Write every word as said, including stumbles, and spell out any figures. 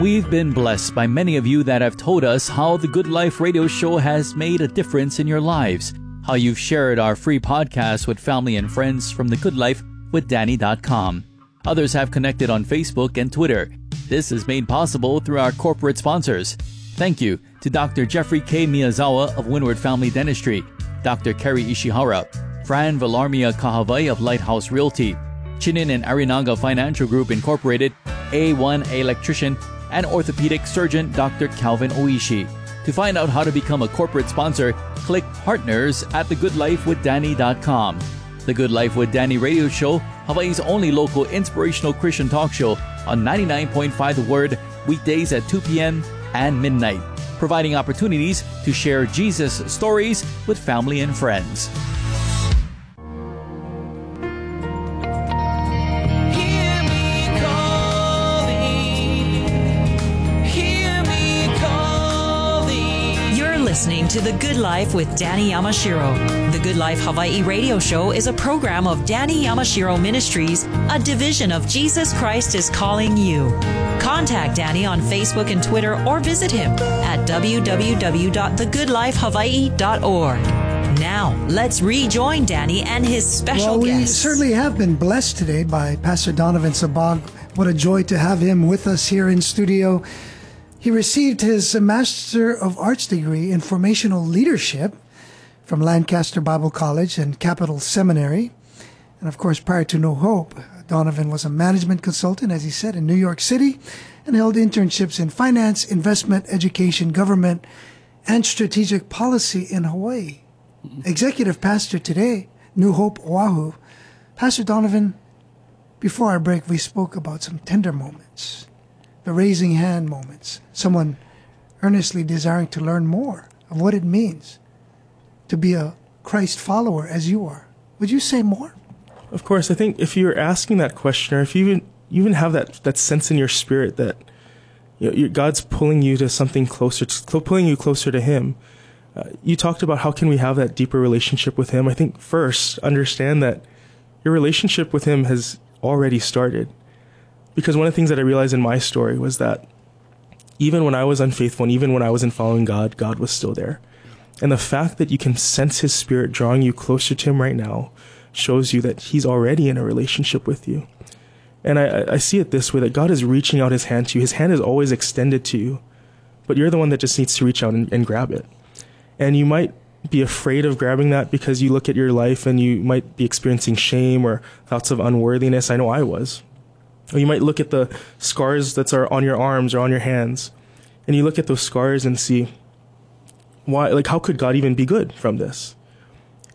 We've been blessed by many of you that have told us how the Good Life radio show has made a difference in your lives, how you've shared our free podcast with family and friends from the good life with danny dot com. Others have connected on Facebook and Twitter. This is made possible through our corporate sponsors. Thank you to Doctor Jeffrey K. Miyazawa of Windward Family Dentistry, Doctor Kerry Ishihara, Fran Villarmia Kahavai of Lighthouse Realty, Chinin and Arinaga Financial Group Incorporated, A one Electrician, and orthopedic surgeon Doctor Calvin Oishi. To find out how to become a corporate sponsor, click Partners at the good life with danny dot com. The Good Life with Danny radio show, Hawaii's only local inspirational Christian talk show on ninety-nine point five The Word, weekdays at two p.m. and midnight, providing opportunities to share Jesus stories with family and friends. Listening to The Good Life with Danny Yamashiro. The Good Life Hawaii radio show is a program of Danny Yamashiro Ministries, a division of Jesus Christ is Calling You. Contact Danny on Facebook and Twitter or visit him at w w w dot the good life hawaii dot org. Now, let's rejoin Danny and his special well, guests. We certainly have been blessed today by Pastor Donovan Sabag. What a joy to have him with us here in studio. He received his Master of Arts degree in Formational Leadership from Lancaster Bible College and Capital Seminary. And of course, prior to New Hope, Donovan was a management consultant, as he said, in New York City, and held internships in finance, investment, education, government, and strategic policy in Hawaii. Executive pastor today, New Hope, Oahu. Pastor Donovan, before our break, we spoke about some tender moments. The raising hand moments, someone earnestly desiring to learn more of what it means to be a Christ follower as you are. Would you say more? Of course. I think if you're asking that question, or if you even you even have that, that sense in your spirit that you know, God's pulling you to something closer, to, pulling you closer to Him, uh, you talked about how can we have that deeper relationship with Him. I think first, understand that your relationship with Him has already started. Because one of the things that I realized in my story was that even when I was unfaithful and even when I wasn't following God, God was still there. And the fact that you can sense His Spirit drawing you closer to Him right now shows you that He's already in a relationship with you. And I, I see it this way, that God is reaching out His hand to you. His hand is always extended to you, but you're the one that just needs to reach out and, and grab it. And you might be afraid of grabbing that because you look at your life and you might be experiencing shame or thoughts of unworthiness. I know I was. Or you might look at the scars that are on your arms or on your hands, and you look at those scars and see, why, like, how could God even be good from this?